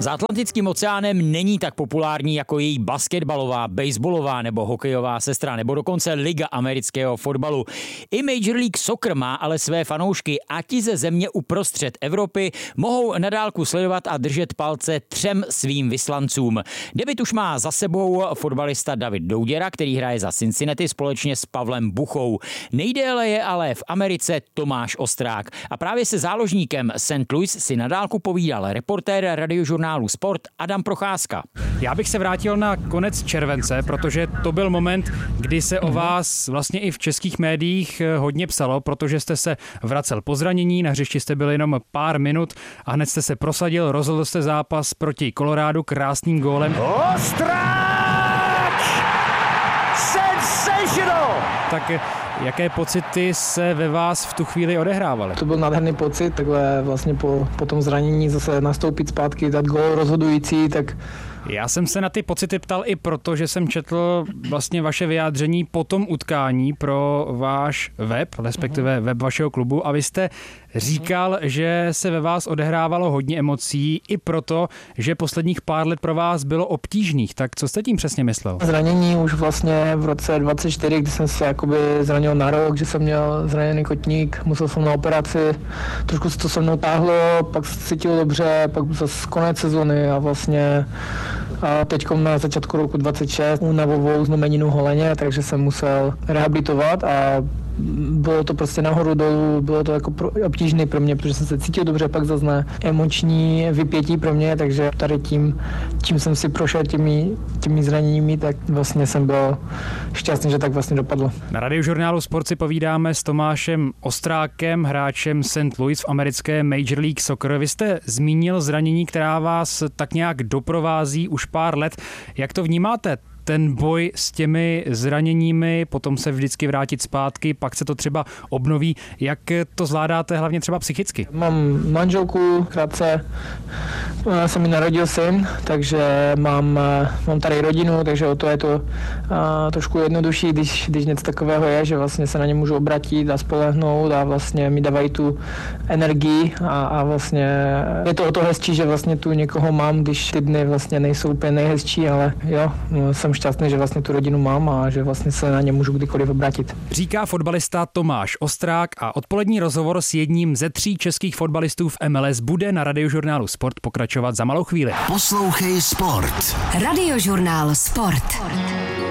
Za Atlantickým oceánem není tak populární jako její basketbalová, baseballová nebo hokejová sestra, nebo dokonce Liga amerického fotbalu. I Major League Soccer má ale své fanoušky a ti ze země uprostřed Evropy mohou na dálku sledovat a držet palce 3 svým vyslancům. Debut už má za sebou fotbalista David Douděra, který hraje za Cincinnati společně s Pavlem Buchou. Nejdéle je ale v Americe Tomáš Ostrák. A právě se záložníkem St. Louis si na dálku povídal reportér Radiožurnálu Sport Adam Procházka. Já bych se vrátil na konec července, protože to byl moment, kdy se o vás vlastně i v českých médiích hodně psalo, protože jste se vracel po zranění, na hřišti jste byl jenom pár minut a hned jste se prosadil, rozhodl jste zápas proti Colorádu krásným gólem. Ostrák! Sensational! Tak jaké pocity se ve vás v tu chvíli odehrávaly? To byl nádherný pocit, takhle vlastně po tom zranění zase nastoupit zpátky, dát gól rozhodující, tak... Já jsem se na ty pocity ptal i proto, že jsem četl vlastně vaše vyjádření po tom utkání pro váš web, respektive web vašeho klubu, a vy jste říkal, že se ve vás odehrávalo hodně emocí i proto, že posledních pár let pro vás bylo obtížných. Tak co jste tím přesně myslel? Zranění už vlastně v roce 2024, kdy jsem se jakoby zranil na rok, že jsem měl zraněný kotník, musel jsem na operaci, trošku se to se mnou táhlo, pak se cítil dobře, pak zase konec sezony a vlastně a teďkom na začátku roku 26 únavovou zlomeninu holeně, takže jsem musel rehabilitovat a bylo to prostě nahoru dolů, bylo to jako obtížné pro mě, protože jsem se cítil dobře, pak zase emoční vypětí pro mě, takže tady čím jsem si prošel těmi zraněními, tak vlastně jsem byl šťastný, že tak vlastně dopadlo. Na Radiožurnálu Sport si povídáme s Tomášem Ostrákem, hráčem St. Louis v americké Major League Soccer. Vy jste zmínil zranění, která vás tak nějak doprovází už pár let. Jak to vnímáte? Ten boj s těmi zraněními, potom se vždycky vrátit zpátky, pak se to třeba obnoví. Jak to zvládáte hlavně třeba psychicky? Mám manželku, krátce se mi narodil syn, takže mám tady rodinu, takže o to je to trošku jednodušší, když něco takového je, že vlastně se na ně můžu obratit a spolehnout a vlastně mi dávají tu energii a vlastně je to o to hezčí, že vlastně tu někoho mám, když ty dny vlastně nejsou úplně nejhezčí, ale jo, jsem šťastný, že vlastně tu rodinu mám a že vlastně se na ně můžu kdykoliv obrátit. Říká fotbalista Tomáš Ostrák a odpolední rozhovor s jedním ze 3 českých fotbalistů v MLS bude na Radiožurnálu Sport pokračovat za malou chvíli. Poslouchej Sport. Radiožurnál Sport.